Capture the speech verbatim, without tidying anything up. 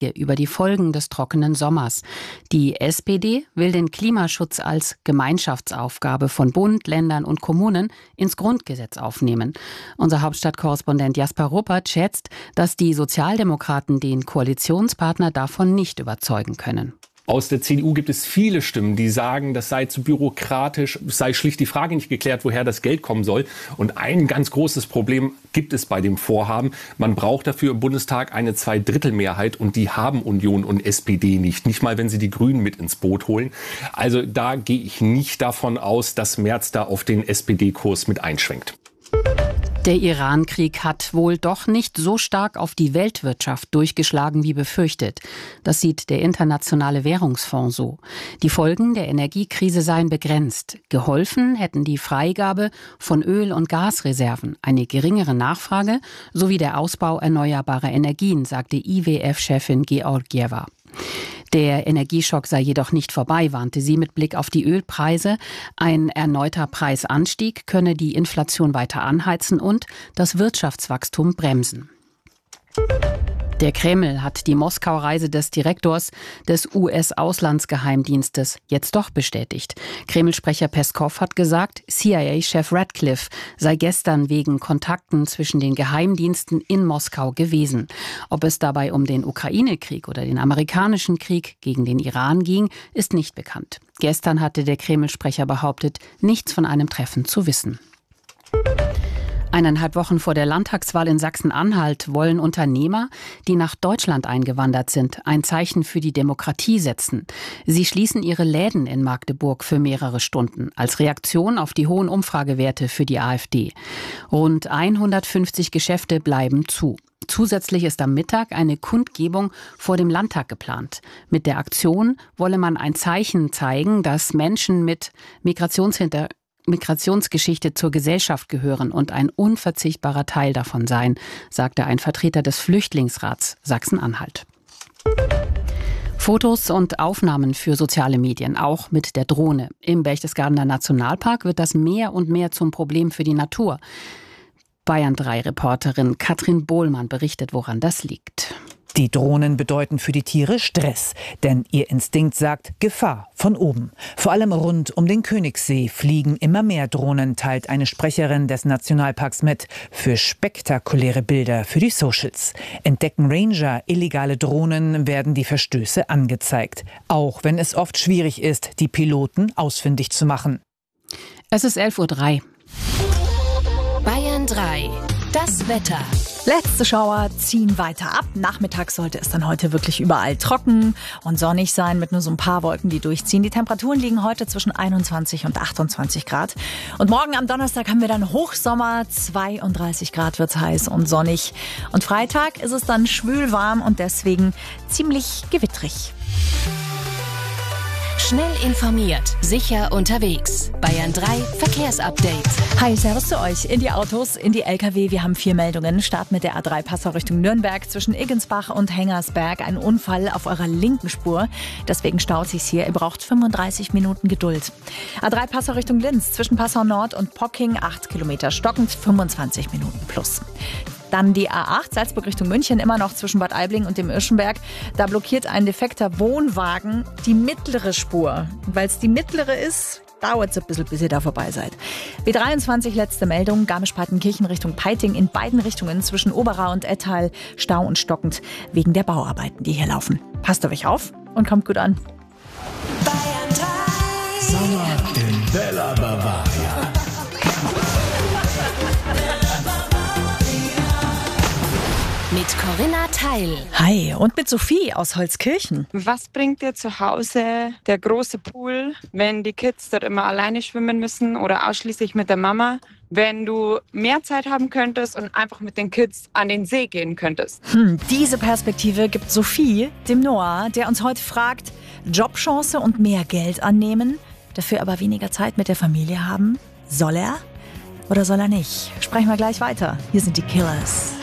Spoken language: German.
über die Folgen des trockenen Sommers. Die S P D will den Klimaschutz als Gemeinschaftsaufgabe von Bund, Ländern und Kommunen ins Grundgesetz aufnehmen. Unser Hauptstadtkorrespondent Jasper Ruppert schätzt, dass die Sozialdemokraten den Koalitionspartner davon nicht überzeugen können. Aus der C D U gibt es viele Stimmen, die sagen, das sei zu bürokratisch, es sei schlicht die Frage nicht geklärt, woher das Geld kommen soll. Und ein ganz großes Problem gibt es bei dem Vorhaben. Man braucht dafür im Bundestag eine Zweidrittelmehrheit und die haben Union und S P D nicht. Nicht mal, wenn sie die Grünen mit ins Boot holen. Also da gehe ich nicht davon aus, dass Merz da auf den S P D-Kurs mit einschwenkt. Der Iran-Krieg hat wohl doch nicht so stark auf die Weltwirtschaft durchgeschlagen wie befürchtet. Das sieht der Internationale Währungsfonds so. Die Folgen der Energiekrise seien begrenzt. Geholfen hätten die Freigabe von Öl- und Gasreserven, eine geringere Nachfrage sowie der Ausbau erneuerbarer Energien, sagte I W F-Chefin Georgieva. Der Energieschock sei jedoch nicht vorbei, warnte sie mit Blick auf die Ölpreise. Ein erneuter Preisanstieg könne die Inflation weiter anheizen und das Wirtschaftswachstum bremsen. Der Kreml hat die Moskau-Reise des Direktors des U S-Auslandsgeheimdienstes jetzt doch bestätigt. Kreml-Sprecher Peskow hat gesagt, C I A-Chef Radcliffe sei gestern wegen Kontakten zwischen den Geheimdiensten in Moskau gewesen. Ob es dabei um den Ukraine-Krieg oder den amerikanischen Krieg gegen den Iran ging, ist nicht bekannt. Gestern hatte der Kreml-Sprecher behauptet, nichts von einem Treffen zu wissen. Eineinhalb Wochen vor der Landtagswahl in Sachsen-Anhalt wollen Unternehmer, die nach Deutschland eingewandert sind, ein Zeichen für die Demokratie setzen. Sie schließen ihre Läden in Magdeburg für mehrere Stunden als Reaktion auf die hohen Umfragewerte für die AfD. Rund hundertfünfzig Geschäfte bleiben zu. Zusätzlich ist am Mittag eine Kundgebung vor dem Landtag geplant. Mit der Aktion wolle man ein Zeichen zeigen, dass Menschen mit Migrationshintergrund Migrationsgeschichte zur Gesellschaft gehören und ein unverzichtbarer Teil davon seien, sagte ein Vertreter des Flüchtlingsrats Sachsen-Anhalt. Fotos und Aufnahmen für soziale Medien, auch mit der Drohne. Im Berchtesgadener Nationalpark wird das mehr und mehr zum Problem für die Natur. Bayern drei Reporterin Katrin Bohlmann berichtet, woran das liegt. Die Drohnen bedeuten für die Tiere Stress, denn ihr Instinkt sagt Gefahr von oben. Vor allem rund um den Königssee fliegen immer mehr Drohnen, teilt eine Sprecherin des Nationalparks mit. Für spektakuläre Bilder für die Socials. Entdecken Ranger illegale Drohnen, werden die Verstöße angezeigt. Auch wenn es oft schwierig ist, die Piloten ausfindig zu machen. Es ist elf Uhr drei. Bayern drei. Das Wetter. Letzte Schauer ziehen weiter ab. Nachmittags sollte es dann heute wirklich überall trocken und sonnig sein mit nur so ein paar Wolken, die durchziehen. Die Temperaturen liegen heute zwischen einundzwanzig und achtundzwanzig Grad. Und morgen am Donnerstag haben wir dann Hochsommer. zweiunddreißig Grad wird's heiß und sonnig. Und Freitag ist es dann schwül warm und deswegen ziemlich gewittrig. Schnell informiert, sicher unterwegs. Bayern drei Verkehrsupdate. Hi, servus zu euch. In die Autos, in die L K W. Wir haben vier Meldungen. Start mit der A drei Passau Richtung Nürnberg zwischen Iggensbach und Hengersberg. Ein Unfall auf eurer linken Spur. Deswegen staut sich's hier. Ihr braucht fünfunddreißig Minuten Geduld. A drei Passau Richtung Linz zwischen Passau Nord und Pocking. acht Kilometer stockend, fünfundzwanzig Minuten plus. Dann die A acht, Salzburg Richtung München, immer noch zwischen Bad Aibling und dem Irschenberg. Da blockiert ein defekter Wohnwagen die mittlere Spur. Weil es die mittlere ist, dauert es ein bisschen, bis ihr da vorbei seid. B dreiundzwanzig, letzte Meldung, Garmisch-Partenkirchen Richtung Peiting. In beiden Richtungen zwischen Oberau und Ettal Stau und stockend wegen der Bauarbeiten, die hier laufen. Passt auf euch auf und kommt gut an. Bayern drei. Sommer in Bella Bavaria. Mit Corinna Teil. Hi, und mit Sophie aus Holzkirchen. Was bringt dir zu Hause der große Pool, wenn die Kids dort immer alleine schwimmen müssen oder ausschließlich mit der Mama? Wenn du mehr Zeit haben könntest und einfach mit den Kids an den See gehen könntest? Hm, diese Perspektive gibt Sophie, dem Noah, der uns heute fragt, Jobchance und mehr Geld annehmen, dafür aber weniger Zeit mit der Familie haben? Soll er oder soll er nicht? Sprechen wir gleich weiter. Hier sind die Killers.